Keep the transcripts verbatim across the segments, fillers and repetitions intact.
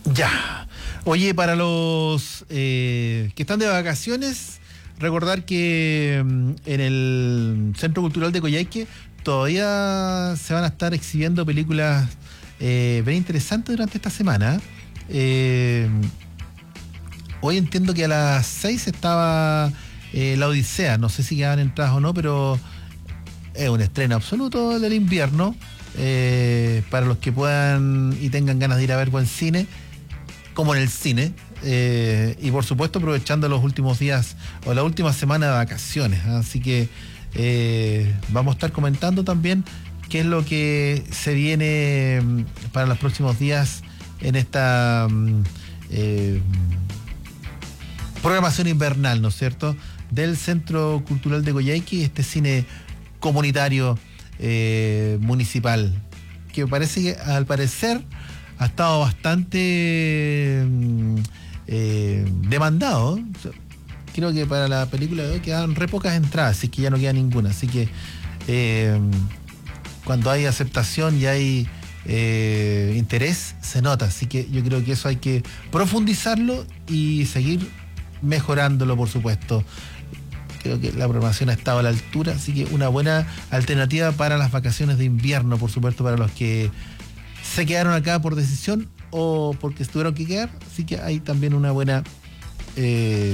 Ya. Oye, para los eh, que están de vacaciones, recordar que mm, en el Centro Cultural de Coyhaique todavía se van a estar exhibiendo películas eh, bien interesantes durante esta semana. Eh, hoy entiendo que a las seis estaba eh, La Odisea, no sé si quedan entradas o no, pero es un estreno absoluto del invierno. Eh, para los que puedan y tengan ganas de ir a ver buen cine, como en el cine, eh, y por supuesto aprovechando los últimos días o la última semana de vacaciones. Así que eh, vamos a estar comentando también qué es lo que se viene para los próximos días en esta eh, programación invernal, ¿no es cierto?, del Centro Cultural de Coyhaique, este cine comunitario eh, municipal, que parece que al parecer ha estado bastante eh, demandado. Creo que para la película de hoy quedan re pocas entradas, así que ya no queda ninguna. Así que eh, cuando hay aceptación y hay eh, interés, se nota. Así que yo creo que eso hay que profundizarlo y seguir mejorándolo, por supuesto. Creo que la programación ha estado a la altura, así que una buena alternativa para las vacaciones de invierno, por supuesto, para los que se quedaron acá por decisión o porque se tuvieron que quedar. Así que hay también una buena eh,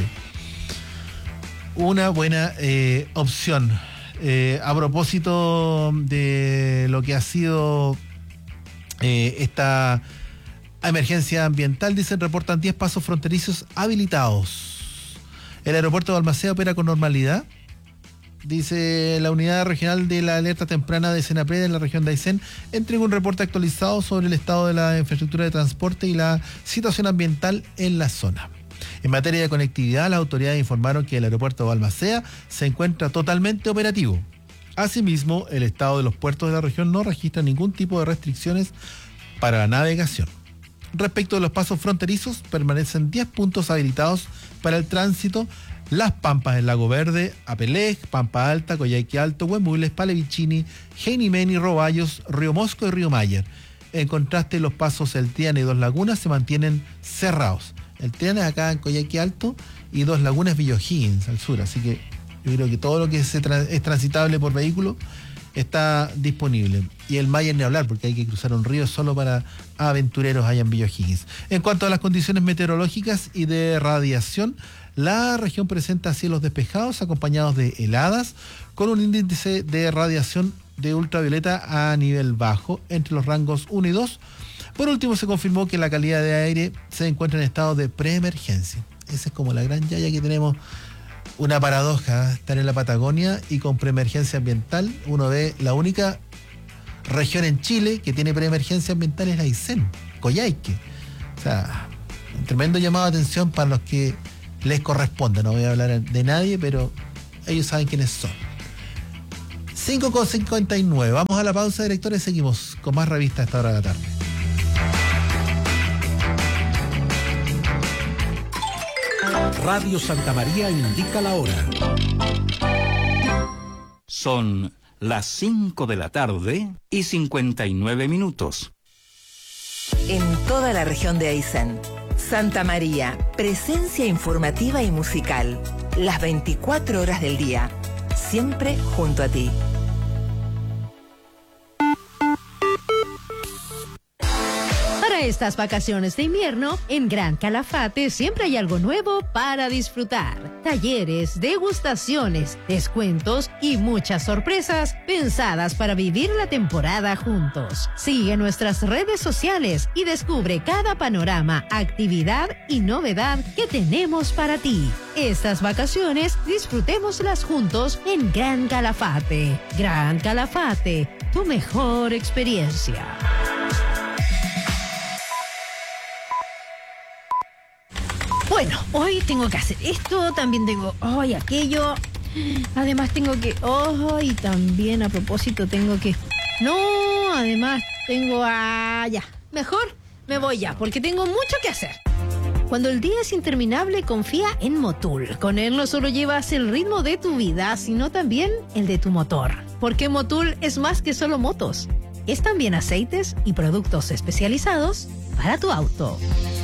una buena eh, opción. Eh, a propósito de lo que ha sido eh, esta emergencia ambiental, dicen, reportan diez pasos fronterizos habilitados. El aeropuerto de Balmaceda opera con normalidad. Dice, la unidad regional de la alerta temprana de Senapred en la región de Aysén entregó un reporte actualizado sobre el estado de la infraestructura de transporte y la situación ambiental en la zona. En materia de conectividad, las autoridades informaron que el aeropuerto de Balmaceda se encuentra totalmente operativo. Asimismo, el estado de los puertos de la región no registra ningún tipo de restricciones para la navegación. Respecto de los pasos fronterizos, permanecen diez puntos habilitados para el tránsito: Las Pampas, el Lago Verde, Apelej, Pampa Alta, Coyhaique Alto, Huemules, Palevicini, Geinimeni, Roballos, Río Mosco y Río Mayer. En contraste, los pasos El Triana y Dos Lagunas se mantienen cerrados. El Triana es acá en Coyhaique Alto y Dos Lagunas es Villa O'Higgins, al sur. Así que yo creo que todo lo que es, es transitable por vehículo está disponible. Y el Mayer ni hablar, porque hay que cruzar un río solo para aventureros allá en Villa O'Higgins. En cuanto a las condiciones meteorológicas y de radiación, la región presenta cielos despejados acompañados de heladas, con un índice de radiación de ultravioleta a nivel bajo, entre los rangos uno y dos. Por último, se confirmó que la calidad de aire se encuentra en estado de preemergencia. Esa es como la gran yaya que tenemos. Una paradoja, estar en la Patagonia y con preemergencia ambiental. Uno ve la única región en Chile que tiene preemergencia ambiental es la Aysén, Coyhaique. O sea, un tremendo llamado de atención para los que les corresponde. No voy a hablar de nadie, pero ellos saben quiénes son. cinco con cincuenta y nueve. Vamos a la pausa, directores. Seguimos con más revista a esta hora de la tarde. Radio Santa María indica la hora. Son las cinco de la tarde y cincuenta y nueve minutos. En toda la región de Aysén, Santa María, presencia informativa y musical, las veinticuatro horas del día, siempre junto a ti. Para estas vacaciones de invierno, en Gran Calafate siempre hay algo nuevo para disfrutar. Talleres, degustaciones, descuentos y muchas sorpresas pensadas para vivir la temporada juntos. Sigue nuestras redes sociales y descubre cada panorama, actividad y novedad que tenemos para ti. Estas vacaciones disfrutémoslas juntos en Gran Calafate. Gran Calafate, tu mejor experiencia. Bueno, hoy tengo que hacer esto, también tengo hoy oh, aquello, además tengo que, oh, y también a propósito tengo que, no, además tengo, ah, ya, mejor me voy ya, porque tengo mucho que hacer. Cuando el día es interminable, confía en Motul. Con él no solo llevas el ritmo de tu vida, sino también el de tu motor. Porque Motul es más que solo motos. Es también aceites y productos especializados para tu auto.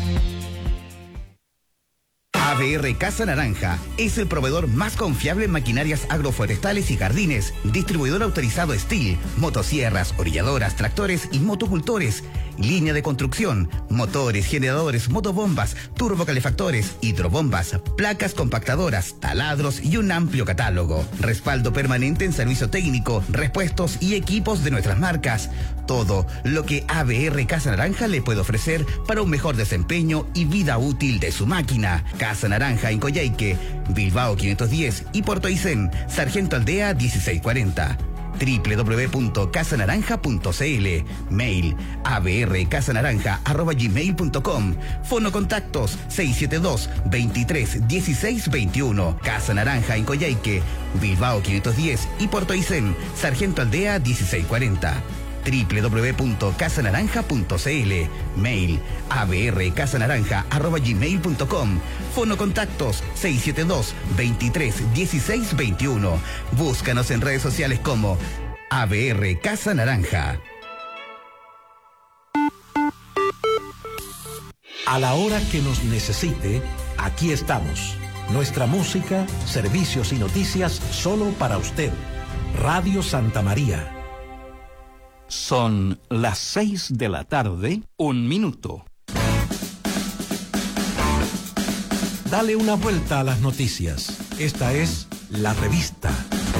A B R Casa Naranja es el proveedor más confiable en maquinarias agroforestales y jardines, distribuidor autorizado Steel, motosierras, orilladoras, tractores y motocultores, línea de construcción, motores, generadores, motobombas, turbocalefactores, hidrobombas, placas compactadoras, taladros y un amplio catálogo. Respaldo permanente en servicio técnico, repuestos y equipos de nuestras marcas. Todo lo que A B R Casa Naranja le puede ofrecer para un mejor desempeño y vida útil de su máquina. Casa Naranja en Coyhaique, Bilbao quinientos diez y Puerto Aysén, Sargento Aldea dieciséis cuarenta. doble u doble u doble u punto casa naranja punto c l. Mail a b r casa naranja arroba gmail punto com. Fono contactos seis siete dos, veintitrés, dieciséis veintiuno. Casa Naranja en Coyhaique, Bilbao quinientos diez y Puerto Aysén, Sargento Aldea dieciséis cuarenta. doble u doble u doble u punto casa naranja punto c l. Mail a b r casa naranja arroba gmail punto com. Fono contactos seis siete dos, veintitrés, dieciséis veintiuno. Búscanos en redes sociales como A B R Casa Naranja. A la hora que nos necesite, aquí estamos. Nuestra música, servicios y noticias solo para usted. Radio Santa María. Son las seis de la tarde, un minuto. Dale una vuelta a las noticias. Esta es La Revista.